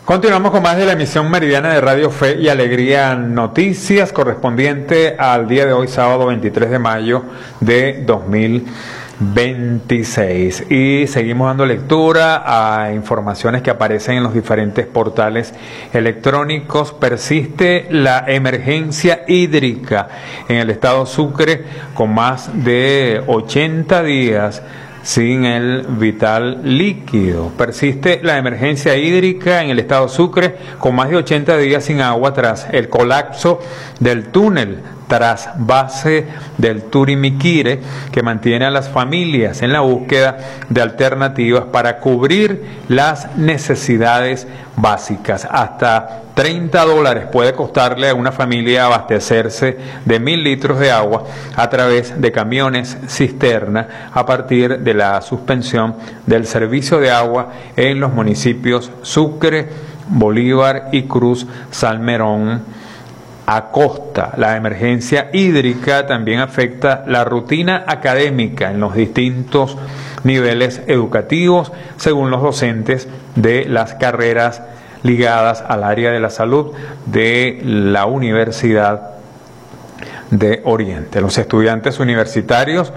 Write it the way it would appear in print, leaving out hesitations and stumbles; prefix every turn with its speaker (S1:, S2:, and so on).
S1: Continuamos con más de la emisión meridiana de Radio Fe y Alegría Noticias, correspondiente al día de hoy, sábado 23 de mayo de 2026. Y seguimos dando lectura a informaciones que aparecen en los diferentes portales electrónicos. Persiste la emergencia hídrica en el estado Sucre, con más de 80 días sin el vital líquido. Persiste la emergencia hídrica en el estado Sucre, con más de 80 días sin agua tras el colapso del túnel trasvase del Turimiquire, que mantiene a las familias en la búsqueda de alternativas para cubrir las necesidades básicas. Hasta $30 puede costarle a una familia abastecerse de 1.000 litros de agua a través de camiones cisterna a partir de la suspensión del servicio de agua en los municipios Sucre, Bolívar y Cruz Salmerón Acosta. La emergencia hídrica también afecta la rutina académica en los distintos niveles educativos, según los docentes de las carreras ligadas al área de la salud de la Universidad de Oriente. Los estudiantes universitarios